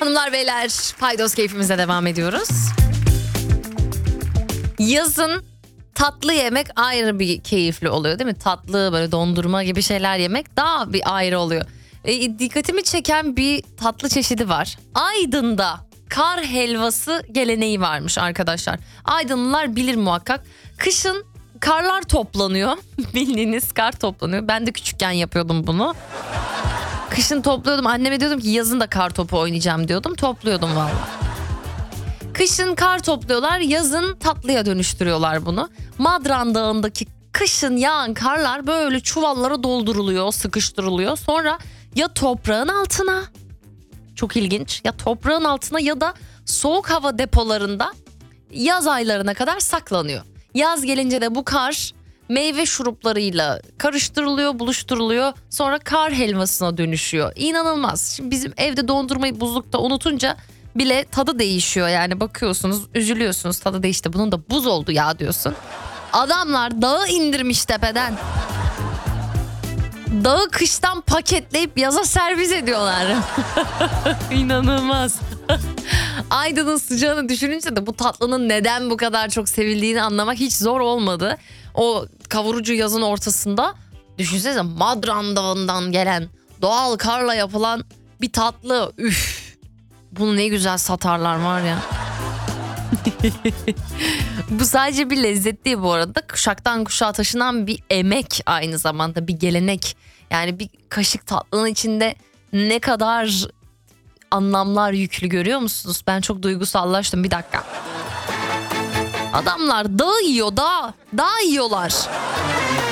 Hanımlar beyler, paydos keyfimize devam ediyoruz. Yazın tatlı yemek ayrı bir keyifli oluyor değil mi? Tatlı böyle dondurma gibi şeyler yemek daha bir ayrı oluyor. Dikkatimi çeken bir tatlı çeşidi var. Aydın'da kar helvası geleneği varmış arkadaşlar. Aydınlılar bilir muhakkak. Kışın karlar toplanıyor. Bildiğiniz kar toplanıyor. Ben de küçükken yapıyordum bunu. Kışın topluyordum. Anneme diyordum ki yazın da kar topu oynayacağım diyordum. Topluyordum valla. Kışın kar topluyorlar. Yazın tatlıya dönüştürüyorlar bunu. Madran Dağı'ndaki kışın yağan karlar böyle çuvallara dolduruluyor, sıkıştırılıyor. Sonra ya toprağın altına, çok ilginç, ya toprağın altına ya da soğuk hava depolarında yaz aylarına kadar saklanıyor. Yaz gelince de bu kar meyve şuruplarıyla karıştırılıyor, buluşturuluyor. Sonra kar helvasına dönüşüyor. İnanılmaz. Şimdi bizim evde dondurmayı buzlukta unutunca bile tadı değişiyor. Yani bakıyorsunuz, üzülüyorsunuz, tadı değişti. Bunun da buz oldu ya diyorsun. Adamlar dağı indirmiş tepeden. Dağı kıştan paketleyip yaza servis ediyorlar. İnanılmaz. Aydın'ın sıcağını düşününce de bu tatlının neden bu kadar çok sevildiğini anlamak hiç zor olmadı. O kavurucu yazın ortasında düşünsenize, Madran Dağı'ndan gelen doğal karla yapılan bir tatlı. Üf. Bunu ne güzel satarlar var ya. Bu sadece bir lezzet değil bu arada. Kuşaktan kuşağa taşınan bir emek, aynı zamanda bir gelenek. Yani bir kaşık tatlının içinde ne kadar anlamlar yüklü, görüyor musunuz? Ben çok duygusallaştım, bir dakika. Adamlar dağ yiyor, dağ yiyorlar.